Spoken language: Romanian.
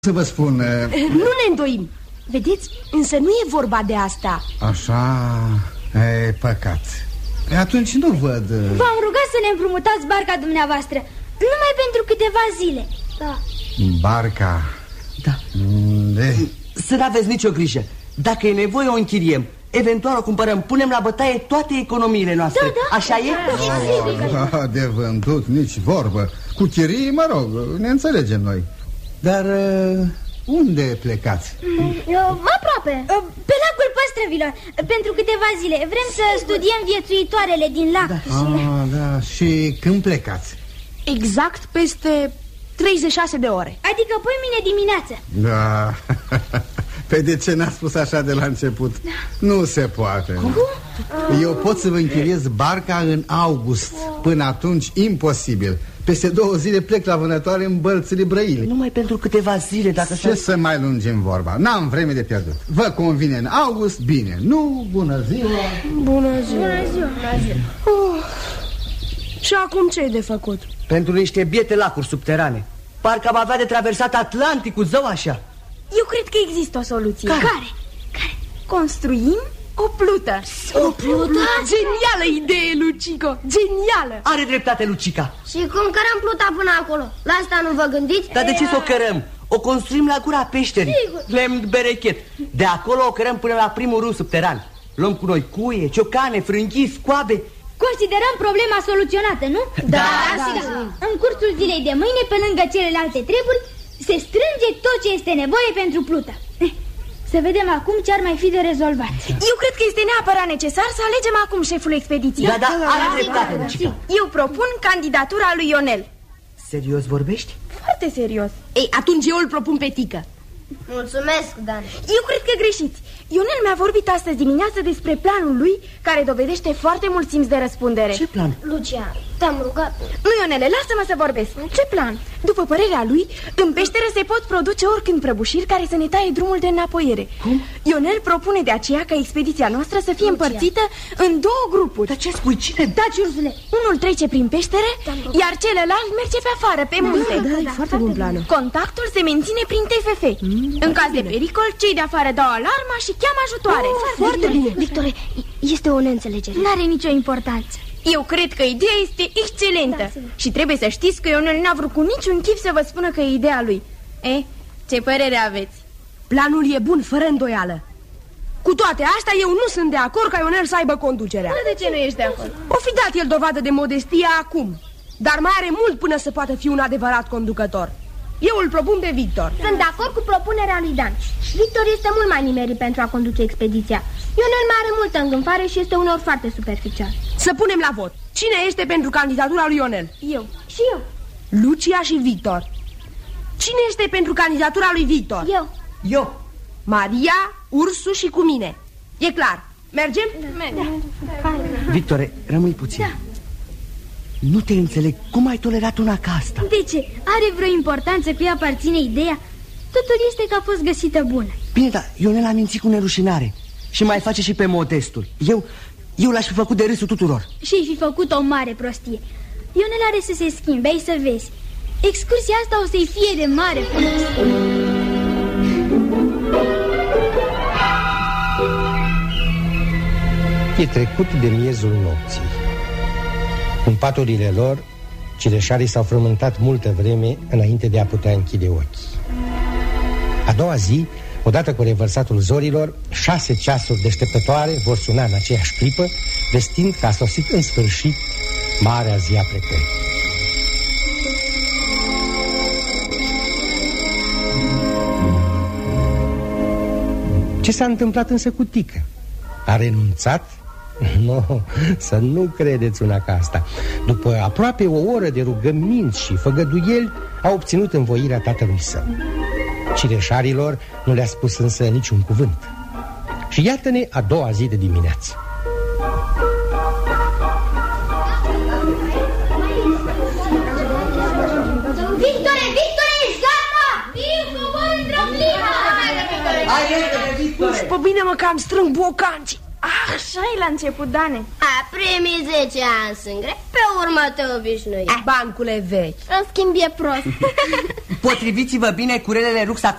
Să vă spun... Nu ne îndoim. Vedeți, însă nu e vorba de asta. Așa, e păcat. Atunci nu văd... V-am rugat să ne împrumutați barca dumneavoastră, numai pentru câteva zile. Da. Barca? Da. Să n-aveți nicio grijă. Dacă e nevoie o închiriem. Eventual o cumpărăm, punem la bătaie toate economiile noastre. Da. Așa e? De vândut nici vorbă. Cu chirii, mă rog, ne înțelegem noi. Dar unde plecați? Aproape. Pe lacul Păstrăvilor, pentru câteva zile. Vrem să studiem viețuitoarele din lac. Da. Și când plecați? Exact peste 36 de ore. Adică poi mâine dimineață. Da. Pe de ce n-a spus așa de la început? Nu se poate. Cum? Eu pot să vă închiriez barca în august. Până atunci, imposibil. Peste 2 zile plec la vânătoare în Bălțile Brăile. Numai pentru câteva zile, dacă... Ce să mai lungim vorba? N-am vreme de pierdut. Vă convine în august? Bine. Nu, bună ziua. Bună ziua. Și acum ce e de făcut? Pentru niște biete lacuri subterane. Parcă am avea de traversat Atlanticul, zău așa. Eu cred că există o soluție. Care? Construim o plută. O plută? Genială idee, Lucico. Genială. Are dreptate Lucica. Și cum cărăm pluta până acolo? La asta nu vă gândiți? Dar de ce să o cărăm? O construim la gura peșterii. Sigur. Lemn berechet. De acolo o cărăm până la primul râu subteran. Luăm cu noi cuie, ciocane, frânghii, scoabe. Considerăm problema soluționată, nu? Da. În cursul zilei de mâine, pe lângă celelalte treburi, se strânge tot ce este nevoie pentru plută. Să vedem acum ce ar mai fi de rezolvat. Eu cred că este neapărat necesar să alegem acum șeful expediției. Da, are dreptate, Lucica. Eu propun candidatura lui Ionel. Serios vorbești? Foarte serios. Ei, atunci eu îl propun pe Tică. Mulțumesc, Dan. Eu cred că greșiți. Ionel mi-a vorbit astăzi dimineață despre planul lui, care dovedește foarte mult simț de răspundere. Ce plan? Lucia, te-am rugat. Nu, Ionele, lasă-mă să vorbesc. Ce plan? După părerea lui, în peșteră se pot produce oricând prăbușiri care să ne taie drumul de înapoiere. Cum? Ionel propune de aceea ca expediția noastră să fie împărțită în 2 grupuri. Dar ce spui? Cine? Taci, Ursule. Unul trece prin peștere, iar celălalt merge pe afară, pe munte. Da, foarte bun planul. Contactul se menține prin TFF. În caz de pericol, cei de afară dau alarma și cheamă ajutoare. Foarte bine. Victore, este o neînțelegere. N-are nicio importanță. Eu cred că ideea este excelentă. Și trebuie să știți că Ionel n-a vrut cu niciun chip să vă spună că e ideea lui. Ce părere aveți? Planul e bun, fără îndoială. Cu toate astea, eu nu sunt de acord ca Ionel să aibă conducerea. De ce nu ești de acord? O fi dat el dovadă de modestie acum, dar mai are mult până să poată fi un adevărat conducător. Eu îl propun pe Victor. Sunt de acord cu propunerea lui Dan. Victor este mult mai nimerit pentru a conduce expediția. Ionel mai are multă îngânfare și este uneori foarte superficial. Să punem la vot. Cine este pentru candidatura lui Ionel? Eu. Și eu. Lucia și Victor. Cine este pentru candidatura lui Victor? Eu. Maria, Ursu și cu mine. E clar. Mergem? Da. Victore, rămâi puțin. Da. Nu te înțeleg. Cum ai tolerat una ca asta? De ce? Are vreo importanță cui aparține ideea? Totul este că a fost găsită bună. Bine, dar Ionel a mințit cu nerușinare. Și mai face și pe modestul. Eu l-aș fi făcut de râsul tuturor. Și-ai fi făcut o mare prostie. Ionel are să se schimbe, ai să vezi. Excursia asta o să-i fie de mare folos. E trecut de miezul nopții. În paturile lor, cireșarii s-au frământat multă vreme înainte de a putea închide ochii. A doua zi, odată cu revărsatul zorilor, 6 ceasuri deșteptătoare vor suna în aceeași clipă, vestind că a sosit în sfârșit marea zi a plecării. Ce s-a întâmplat însă cu Tică? A renunțat? Nu, să nu credeți una ca asta. După aproape o oră de rugăminți și făgăduieli, a obținut învoirea tatălui său. Cireșarilor nu le-a spus însă niciun cuvânt. Și iată-ne a doua zi de dimineață. Victore, ești gata! Viu cu mândră plină! Hai repede, Victore! Pe bine mă că am strâng bocanci. Așa e la început, Dane. Primii 10 ani sunt grei, pe urmă te obișnui. Bancule vechi. În schimb e prost. Potriviți-vă bine, curelele Ruxa